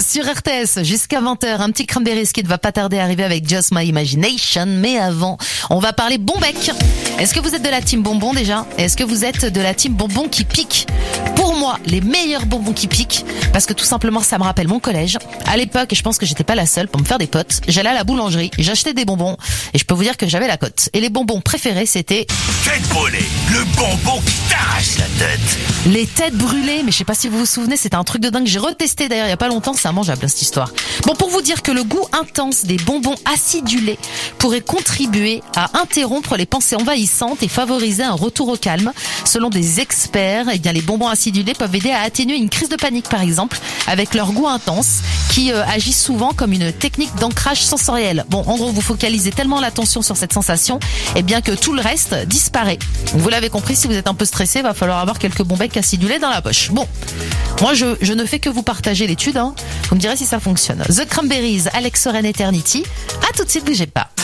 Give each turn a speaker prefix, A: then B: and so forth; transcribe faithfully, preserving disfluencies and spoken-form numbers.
A: sur R T S jusqu'à vingt heures. Un petit Cranberries qui ne va pas tarder à arriver avec Just My Imagination. Mais avant, on va parler bon bec. Est-ce que vous êtes de la team bonbon déjà? Est-ce que vous êtes de la team bonbon qui pique? Pour moi, les meilleurs bonbons qui piquent, parce que tout simplement ça me rappelle mon collège. À l'époque, et je pense que j'étais pas la seule pour me faire des potes, j'allais à la boulangerie, j'achetais des bonbons et je peux vous dire que j'avais la cote. Et les bonbons préférés, c'était
B: tête brûlée, le bonbon qui t'arrache la tête.
A: Les têtes brûlées, mais je sais pas si vous vous souvenez, c'était un truc de dingue. J'ai retesté d'ailleurs il y a pas longtemps, c'est mangeable cette histoire. Bon, pour vous dire que le goût intense des bonbons acidulés pourrait contribuer à interrompre les pensées envahissantes et favoriser un retour au calme. Selon des experts, eh bien les bonbons acidulés peuvent aider à atténuer une crise de panique par exemple, avec leur goût intense qui euh, agit souvent comme une technique d'ancrage sensoriel. Bon, en gros, vous focalisez tellement l'attention sur cette sensation, eh bien que tout le reste disparaît. Vous l'avez compris, si vous êtes un peu stressé, va falloir avoir quelques bons becs acidulés dans la poche. Bon, moi je, je ne fais que vous partager l'étude, hein. Vous me direz si ça fonctionne. The Cranberries, Alex Soren Eternity. À tout de suite, bougez pas.